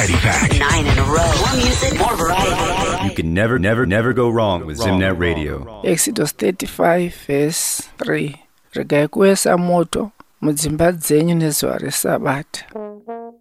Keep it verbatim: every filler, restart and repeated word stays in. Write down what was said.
Variety Pack. Nine in a row. More music, more variety. You can never, never, never go wrong with Zimnet Radio. Exodus thirty-five verse three. Regai kuesa moto mudzimba dzenyu nezuva reSabata.